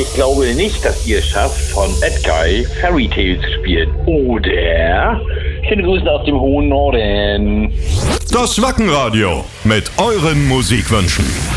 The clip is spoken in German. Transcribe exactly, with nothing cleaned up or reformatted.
ich glaube nicht, dass ihr es schafft, von Bad Guy Fairy Tale zu spielen. Oder? Schöne Grüße aus dem hohen Norden. Das Wackenradio mit euren Musikwünschen.